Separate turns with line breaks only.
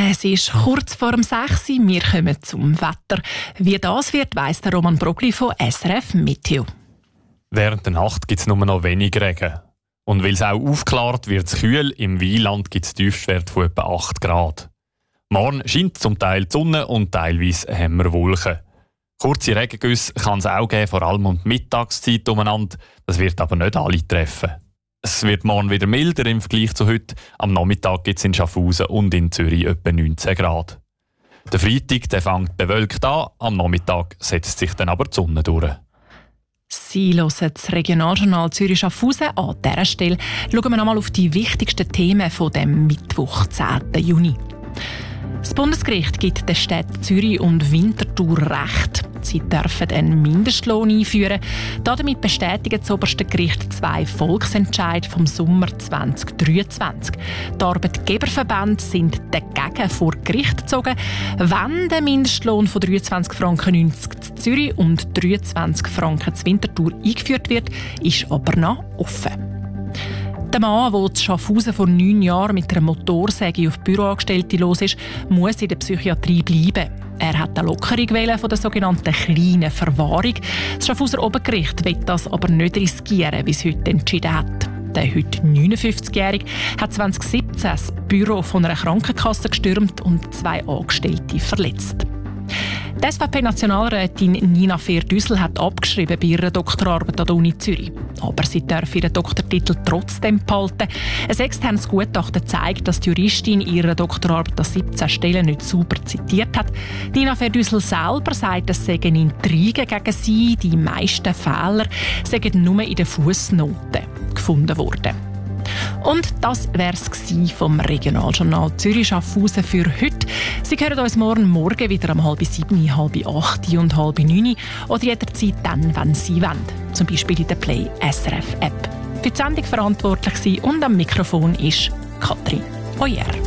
Es ist kurz vor dem 6 Uhr. Wir kommen zum Wetter. Wie das wird, weiss der Roman Brogli von SRF Meteo.
Während der Nacht gibt es nur noch wenig Regen. Und weil es auch aufklart, wird es kühl. Im Wieland gibt es Tiefstwerte von etwa 8 Grad. Morgen scheint zum Teil die Sonne und teilweise haben wir Wolken. Kurze Regengüsse kann es auch geben, vor allem um die Mittagszeit umeinander. Das wird aber nicht alle treffen. Es wird morgen wieder milder im Vergleich zu heute. Am Nachmittag gibt es in Schaffhausen und in Zürich etwa 19 Grad. Der Freitag der fängt bewölkt an, am Nachmittag setzt sich dann aber die Sonne durch.
Sie hören das Regionaljournal Zürich-Schaffhausen. An dieser Stelle schauen wir einmal auf die wichtigsten Themen von dem Mittwoch, 10. Juni. Das Bundesgericht gibt den Städten Zürich und Winterthur Recht. Sie dürfen einen Mindestlohn einführen. Damit bestätigen das oberste Gericht 2 Volksentscheide vom Sommer 2023. Die Arbeitgeberverbände sind dagegen vor Gericht gezogen, wenn der Mindestlohn von 23,90 Franken in Zürich und 23 Franken in Winterthur eingeführt wird, ist aber noch offen. Der Mann, der in Schaffhausen vor 9 Jahren mit einer Motorsäge auf Büroangestellte los ist, muss in der Psychiatrie bleiben. Er hat eine Lockerung von der sogenannten kleinen Verwahrung. Das Schaffhauser Obergericht will das aber nicht riskieren, wie es heute entschieden hat. Der heute 59-Jährige hat 2017 das Büro von einer Krankenkasse gestürmt und 2 Angestellte verletzt. Die SVP-Nationalrätin Nina Fehr-Düssel hat abgeschrieben bei ihrer Doktorarbeit an der Uni Zürich. Aber sie darf ihren Doktortitel trotzdem behalten. Ein externes Gutachten zeigt, dass die Juristin ihre Doktorarbeit an 17 Stellen nicht sauber zitiert hat. Nina Fehr-Düssel selber sagt, es seien Intrigen gegen sie. Die meisten Fehler seien nur in den Fußnoten gefunden worden. Und das wäre es vom Regionaljournal Zürich-Schaffhausen für heute. Sie hören uns morgen wieder um 6:30, 7:30, 8:30 und 8:30 oder jederzeit dann, wenn Sie wollen. Zum Beispiel in der Play SRF App. Für die Sendung verantwortlich und am Mikrofon ist Katrin Oyer.